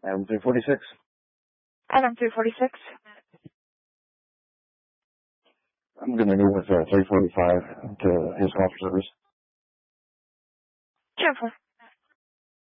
Item 346. Item 346. I'm going to go with 345 to his call for service. 10-4.